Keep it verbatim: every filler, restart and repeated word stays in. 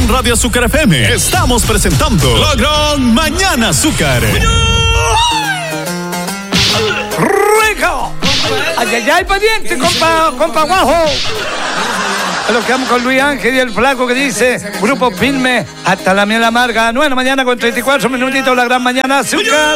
en Radio Azúcar F M estamos presentando La Gran Mañana Azúcar. ¡Rico! ¡Ay, ay, ay, pariente, compa, compa guajo! Lo quedamos con Luis Ángel y el flaco que dice: Grupo Firme, hasta la miel amarga. nueve de la mañana con treinta y cuatro minutitos, La Gran Mañana Azúcar.